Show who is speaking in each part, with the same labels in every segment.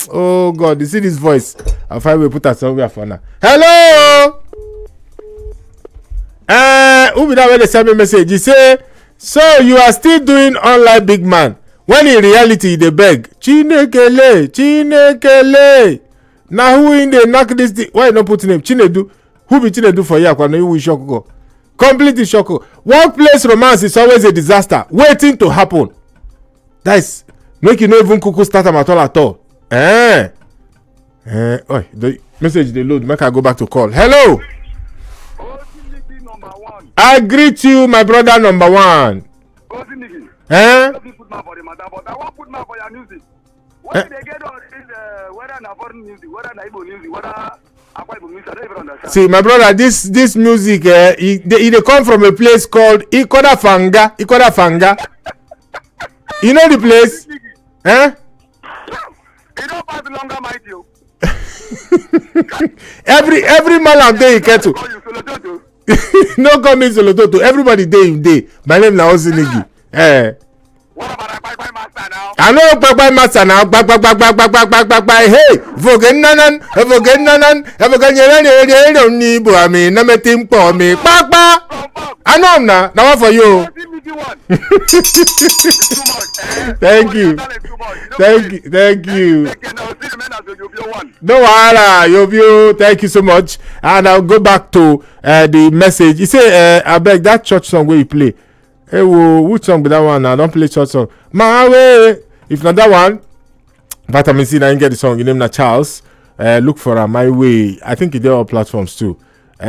Speaker 1: Oh God, you see this voice? I'll find we put her somewhere for now. Hello. Who be that when they send me message? You say, so you are still doing online big man when in reality they beg. Chinekele. Now who in the knock this thing? Why not put name? Chinedu. Who be Chinedu for you? You will shock. Completely shock. Workplace romance is always a disaster waiting to happen. That's make you no even cuckoo start them at all. Oh, the message they load. Make I go back to call. Hello. I greet you, my brother number one. I won't put my for the matter, but I won't put my for your music. What they get on is whether na foreign music, whether na Igbo music, whether Akwa Ibom music, I don't even understand. See, my brother, this music, it come from a place called Ikoda Fanga. You know the place? You don't pass longer, my deal. every man out there you get to. No call me Solototo. Everybody day. My name na Ozinigi. What about a bye master now? I know bye master now. Bye. Hey, Vogen nanan. Nametim for me. Bye. I know now. Now what for you? Thank you. No wala, you. Thank you so much. And I'll go back to the message. You say, I beg that church song where you play. Hey, which song be that one? I don't play church song. My way. If not that one, Vitamin C. I didn't get the song. You name na Charles. Look for My Way. I think it's on all platforms too.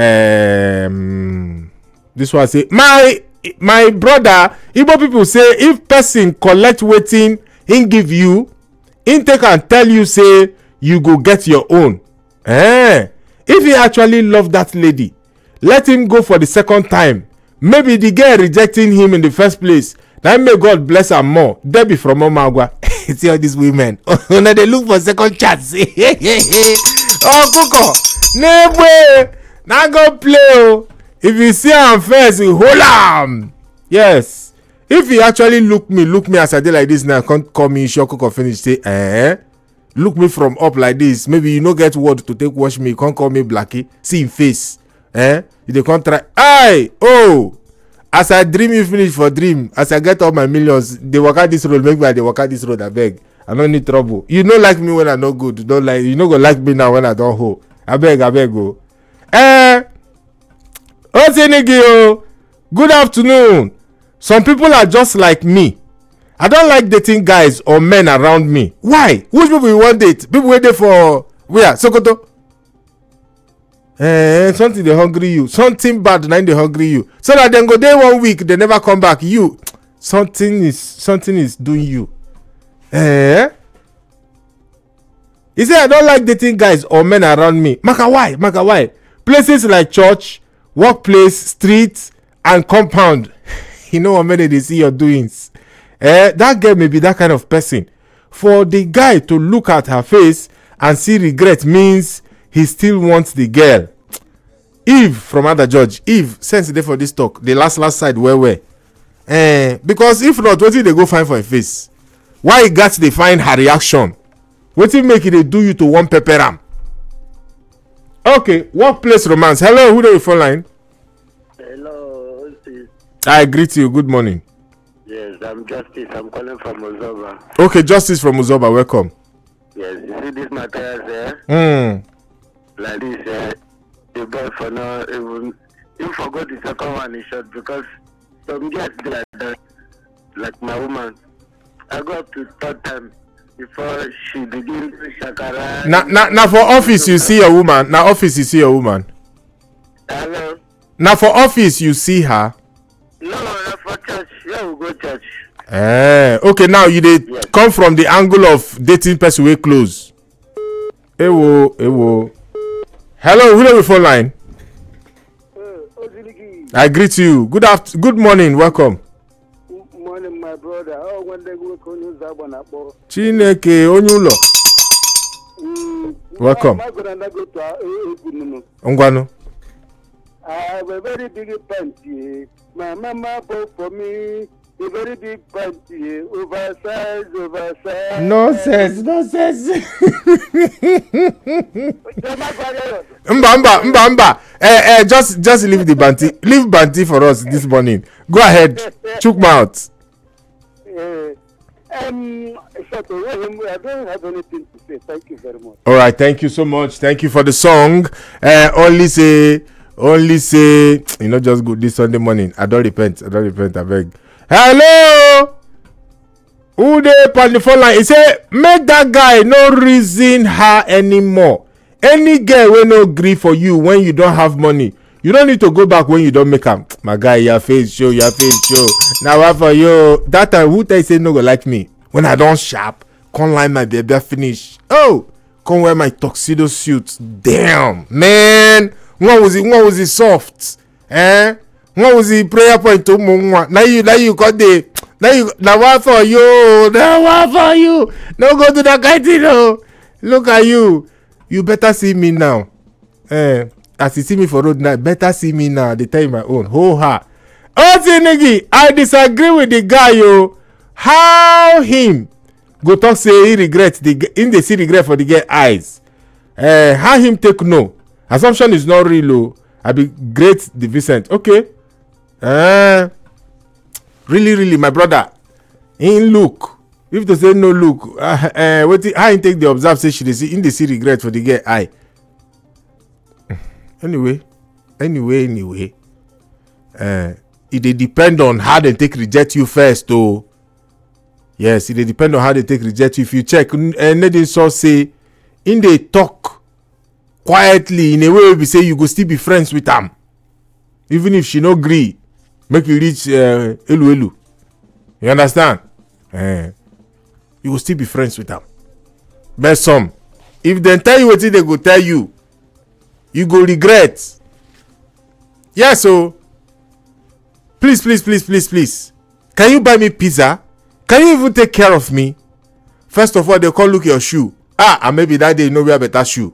Speaker 1: This one say my brother. Igbo people say if person collect waiting, he give you, he take and tell you say you go get your own. If he actually love that lady, let him go for the second time. Maybe the girl rejecting him in the first place. Now may God bless her more. Debbie from Omagwa. See all these women. Now they look for second chance. Oh, Kuko. Nebwe. Now go play. If you see him first, you hold him. Yes. If he actually look me as I did like this now, can't call me Shoko finish. Say, look me from up like this. Maybe you no get word to take wash me. You can't call me Blackie. See him face. They can't try. Aye, oh, as I dream, you finish for dream. As I get all my millions, they work out this road. Make me they work out this road. I beg. I don't need trouble. You don't like me when I no good. Don't like you. No go like me now when I don't hold. I beg go. Ozenigi, good afternoon. Some people are just like me. I don't like dating guys or men around me. Why? Which people you want date? People waiting for where? Sokoto. Something they hungry you. Something bad now they hungry you. So that then go there 1 week, they never come back. You something is doing you. He said I don't like dating guys or men around me. Maka why? Places like church, workplace, streets, and compound. You know how many they see your doings. That girl may be that kind of person. For the guy to look at her face and see regret means he still wants the girl. Eve from Other Judge. Eve, sense there for this talk. The last side where? Because if not, what if they go find for a face? Why you got to find her reaction? What if make it they do you to one pepper ram? Okay, workplace romance. Hello, who do you phone line?
Speaker 2: Hello,
Speaker 1: I greet you. Good morning.
Speaker 2: Yes, I'm Justice. I'm calling from Muzoba.
Speaker 1: Okay, Justice from Muzoba. Welcome.
Speaker 2: Yes, you see this matter, like this, the boy for now, even forgot the second one is short because some girls do like that, like my woman. I go up to third time before she begins to shakara.
Speaker 1: Now for office you see a woman. Now office you see a woman.
Speaker 2: Hello.
Speaker 1: Now for office you see her.
Speaker 2: No, for church. Yeah, we go church.
Speaker 1: Okay, now you did come from the angle of dating person way close. Ewo. Hello, who on the phone line? I greet you. Good morning. Welcome.
Speaker 2: Morning, my brother. Oh, when they go to Zabana.
Speaker 1: Chineke Onyulo. Welcome. Ongwano.
Speaker 2: I have a very big plenty. My mama bought for me A very big panty, oversized.
Speaker 1: Nonsense. Mba. Just leave the banty. Leave banty for us this morning. Go ahead. Chook mouth.
Speaker 2: I don't have anything to say. Thank you very much.
Speaker 1: All right. Thank you so much. Thank you for the song. Only say, just go this Sunday morning. I don't repent. I beg. Hello. Who dey on the phone line? He say, make that guy no reason her anymore. Any girl wey no gree for you when you don't have money, you don't need to go back when you don't make am. My guy, your face show. Now what for you? That time who tell you say no go like me? When I don't sharp, come line my baby finish. Oh, come wear my tuxedo suit. Damn, man. What was it soft? What was the prayer point to Mungwa? Now you got the now what for you? No go to that guy, no. Look at you. You better see me now. As you see me for road now, better see me now. They tell you my own. Ho-ha. Nigga, I disagree with the guy, yo. How him go talk say he regret they see regret for the girl eyes. How him take no? Assumption is not real, oh. I be great the Vincent. Okay. Really, my brother. In look. If they say no look, how him take the observe say she dey see in the see regret for the girl eye. Anyway. It dey depend on how they take reject you first, oh. Yes, it dey depend on how they take reject you. If you check, Nedin saw say in they talk quietly in a way we say you go still be friends with them, even if she no gree. Make you reach elu. You understand? You will still be friends with them. But some, if they tell you what they go tell you, you go regret. Yes, so please. Can you buy me pizza? Can you even take care of me? First of all, they call look your shoe. And maybe that day you know wear better shoe.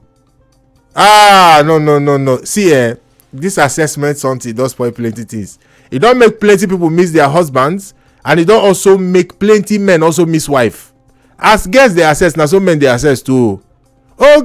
Speaker 1: No. See, this assessment something does spoil plenty things. It don't make plenty people miss their husbands, and it don't also make plenty men also miss wife. As girls they assess, now so men they assess too.